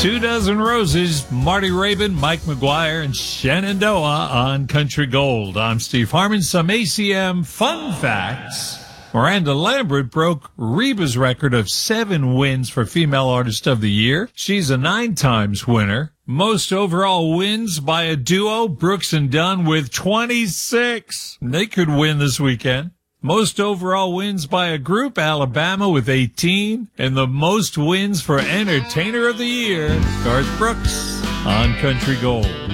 2 Dozen Roses, Marty Rabin, Mike McGuire, and Shenandoah on Country Gold. I'm Steve Harmon. Some ACM fun facts. Miranda Lambert broke Reba's record of 7 wins for Female Artist of the Year. She's a 9 times winner. Most overall wins by a duo, Brooks and Dunn with 26. They could win this weekend. Most overall wins by a group, Alabama with 18. And the most wins for Entertainer of the Year, Garth Brooks on Country Gold.